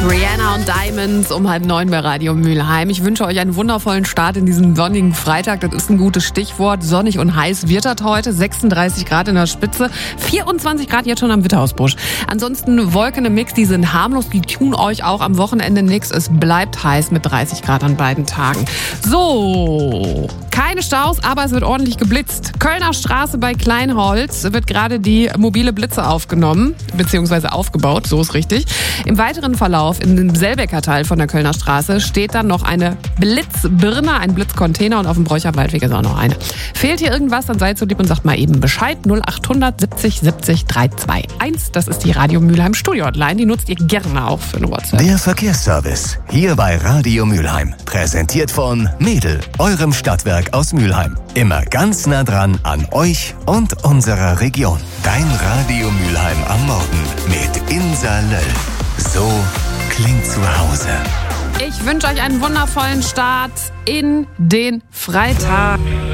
Rihanna und Diamonds um 8:30 bei Radio Mülheim. Ich wünsche euch einen wundervollen Start in diesen sonnigen Freitag. Das ist ein gutes Stichwort. Sonnig und heiß wird das heute. 36 Grad in der Spitze. 24 Grad jetzt schon am Witterhausbusch. Ansonsten Wolken im Mix, die sind harmlos. Die tun euch auch am Wochenende nichts. Es bleibt heiß mit 30 Grad an beiden Tagen. So, keine Staus, aber es wird ordentlich geblitzt. Kölner Straße bei Kleinholz wird gerade die mobile Blitze aufgenommen, beziehungsweise aufgebaut, so ist richtig. Im weiteren Verlauf, in dem Selbecker Teil von der Kölner Straße, steht dann noch eine Blitzbirne, ein Blitzcontainer und auf dem Bräucher Waldweg ist auch noch eine. Fehlt hier irgendwas, dann seid so lieb und sagt mal eben Bescheid. 0800 70 70 321. Das ist die Radio Mülheim Studio Hotline. Die nutzt ihr gerne auch für eine WhatsApp. Der Verkehrsservice hier bei Radio Mülheim. Präsentiert von Mädel, eurem Stadtwerk aus Mülheim. Immer ganz nah dran an euch und unserer Region. Dein Radio Mülheim am Morgen mit Insa Löll. So klingt zu Hause. Ich wünsche euch einen wundervollen Start in den Freitag.